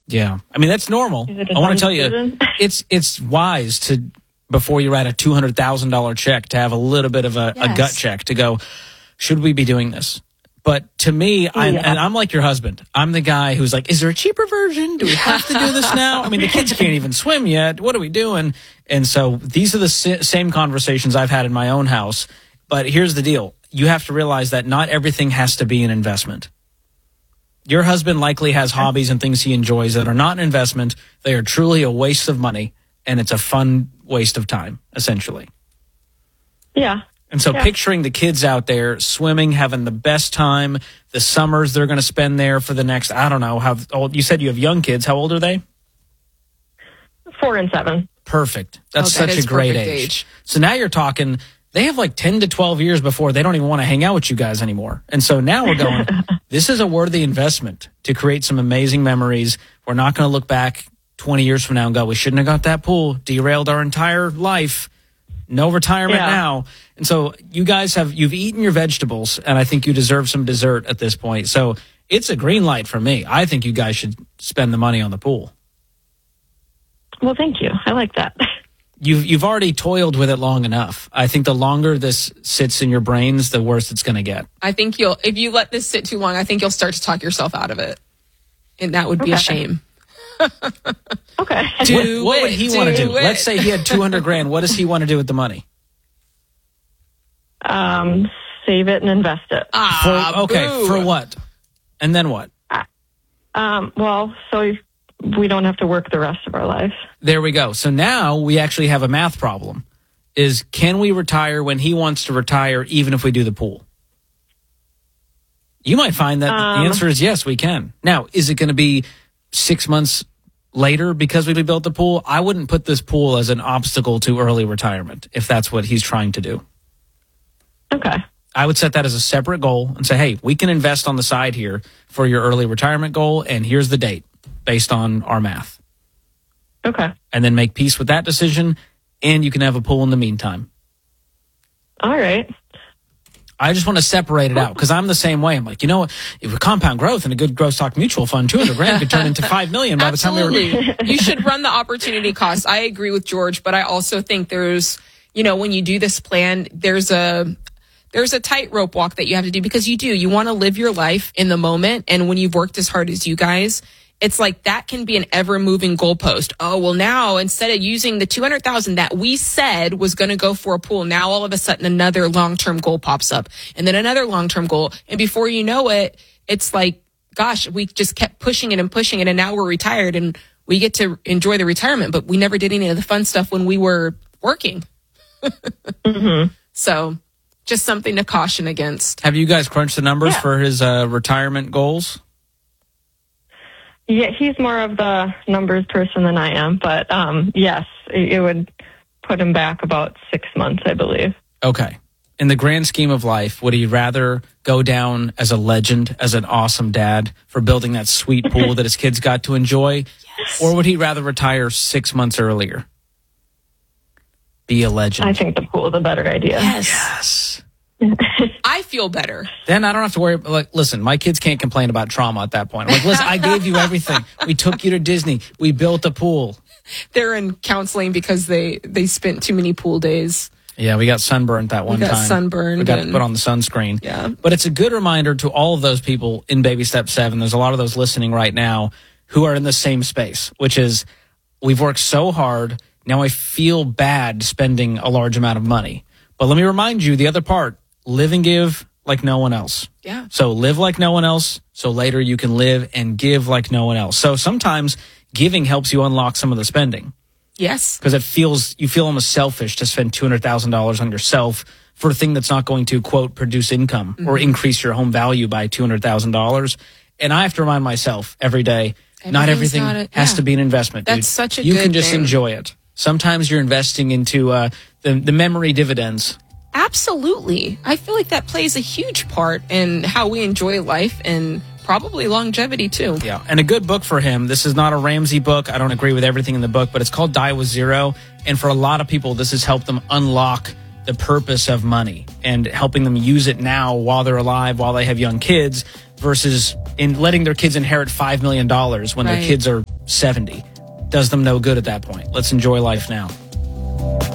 Yeah. I mean, that's normal. I want to tell you, it's wise to, before you write a $200,000 check, to have a little bit of a gut check to go, should we be doing this? But to me, and I'm like your husband. I'm the guy who's like, is there a cheaper version? Do we have to do this now? I mean, the kids can't even swim yet. What are we doing? And so these are the same conversations I've had in my own house. But here's the deal. You have to realize that not everything has to be an investment. Your husband likely has hobbies and things he enjoys that are not an investment. They are truly a waste of money, and it's a fun waste of time, essentially. Yeah. And so picturing the kids out there swimming, having the best time, the summers they're going to spend there for the next, I don't know, how old, you said you have young kids. How old are they? 4 and 7. Perfect. That's such a great age. So now you're talking, they have like 10 to 12 years before they don't even want to hang out with you guys anymore. And so now we're going, this is a worthy investment to create some amazing memories. We're not going to look back 20 years from now and go, we shouldn't have got that pool, derailed our entire life. No retirement now. And so you guys you've eaten your vegetables, and I think you deserve some dessert at this point. So it's a green light for me. I think you guys should spend the money on the pool. Well, thank you. I like that. You've already toiled with it long enough. I think the longer this sits in your brains, the worse it's going to get. I think if you let this sit too long, I think you'll start to talk yourself out of it. And that would be a shame. Okay. What would he want to do? Let's say he had $200,000. What does he want to do with the money? Save it and invest it. For what? And then what? Well, so we don't have to work the rest of our lives. There we go. So now we actually have a math problem. Can we retire when he wants to retire, even if we do the pool? You might find that the answer is yes, we can. Now, is it going to be 6 months later because we built the pool? I wouldn't put this pool as an obstacle to early retirement if that's what he's trying to do. Okay. I would set that as a separate goal and say, hey, we can invest on the side here for your early retirement goal, and here's the date based on our math. Okay. And then make peace with that decision, and you can have a pool in the meantime. All right. I just want to separate it out because I'm the same way. I'm like, you know what? If a compound growth and a good growth stock mutual fund, $200,000 could turn into $5 million by the time we were. You should run the opportunity cost. I agree with George, but I also think there's, when you do this plan, there's a tightrope walk that you have to do because you want to live your life in the moment. And when you've worked as hard as you guys, it's like that can be an ever moving goalpost. Oh, well, now instead of using the $200,000 that we said was going to go for a pool, now all of a sudden another long-term goal pops up and then another long-term goal. And before you know it, it's like, gosh, we just kept pushing it. And now we're retired and we get to enjoy the retirement, but we never did any of the fun stuff when we were working. Mm-hmm. So just something to caution against. Have you guys crunched the numbers for his retirement goals? Yeah, he's more of the numbers person than I am, but yes, it would put him back about 6 months, I believe. Okay. In the grand scheme of life, would he rather go down as a legend, as an awesome dad for building that sweet pool that his kids got to enjoy? Yes. Or would he rather retire 6 months earlier? Be a legend. I think the pool is a better idea. Yes. I feel better. Then I don't have to worry. Like, listen, my kids can't complain about trauma at that point. I'm like, listen, I gave you everything. We took you to Disney. We built a pool. They're in counseling because they spent too many pool days. Yeah, we got sunburned that one time. Sunburned. We got to put on the sunscreen. Yeah. But it's a good reminder to all of those people in Baby Step 7. There's a lot of those listening right now who are in the same space, which is we've worked so hard. Now I feel bad spending a large amount of money. But let me remind you the other part. Live and give like no one else. Yeah. So live like no one else, so later you can live and give like no one else. So sometimes giving helps you unlock some of the spending. Yes. Because you feel almost selfish to spend $200,000 on yourself for a thing that's not going to, quote, produce income or increase your home value by $200,000. And I have to remind myself every day, not everything has to be an investment. That's dude. such a You good can just thing. enjoy it. Sometimes you're investing into the memory dividends. Absolutely. I feel like that plays a huge part in how we enjoy life and probably longevity too. Yeah, and a good book for him. This is not a Ramsey book. I don't agree with everything in the book, but it's called Die with Zero. And for a lot of people, this has helped them unlock the purpose of money and helping them use it now while they're alive, while they have young kids, versus in letting their kids inherit $5 million when their kids are 70 does them no good at that point. Let's enjoy life now.